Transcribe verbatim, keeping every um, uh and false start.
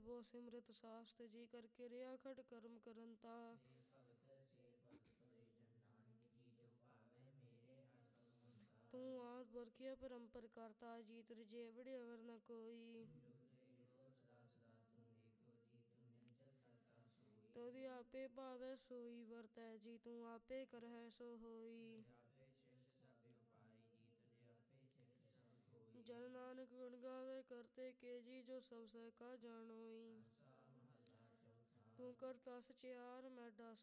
ਬੋ ਸਿਮਰਤ ਸਾਸਤ ਜੀ ਕਰਕੇ ਰਿਆ ਖਟ ਕਰਮ ਕਰਨ ਤਾ। ਸੇ ਭਗਤ ਸੇ ਭਗਤ ਭਲੇ ਜਨ ਨਾਨਕ ਜੀ ਜੋ ਭਾਵੈ ਮੇਰੇ ਹਰਿ ਭਗਵੰਤਾ। ਤੂੰ ਆਦ ਪੁਰਖੀਆ ਪਰੰਪਰ ਕਰਤਾ ਜੀਤ ਰਜੇ ਵੜੇ ਅਵਰ ਨ ਕੋਈ। ਤੂੰ ਜੁਗਤ ਜੁਗਤ ਸਦਾ ਸਦਾ ਤੂੰ ਏਕੋ ਜੀ ਤੂੰ ਨਿਰੰਜਲ ਕਰਤਾ ਸੋਈ। ਤੋਦੀ ਆਪੇ ਭਾਵੈ ਸੋਈ ਵਰਤੈ ਜੀ ਤੂੰ ਆਪੇ ਕਰਹਿ ਸੋ ਹੋਈ। ਤੁਝ ਆਪੇ ਸ੍ਰਿਸ਼ਟ ਸਭ ਉਪਾਈ ਜੀ ਤੁਝ ਆਪੇ ਸਿਰਜਿ ਸਭ ਕੋਈ। ਜਨ ਨਾਨਕ ਗੁਣ ਗਾਵੇ ਕਰਤੇ ਕੇ ਜੀ ਜੋ ਸਭ ਸਹਿ ਕਾ ਜਾਣੋਈ। ਆਸਾ ਮਹੱਲਾ ਚੌਥਾ। ਤੂੰ ਕਰਤਾ ਸਚਿਆਰ ਮੈਡਾ